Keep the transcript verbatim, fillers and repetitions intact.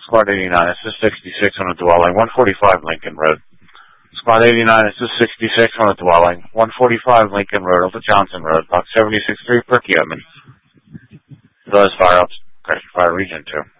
Squad eighty-nine, this is sixty-six on a dwelling, one forty-five Lincoln Road. Squad eighty-nine, this is sixty-six on a dwelling, one forty-five Lincoln Road, over Johnson Road, box seventy-six three, Perky Edmond. Those fire ups, Crescent Fire Region two.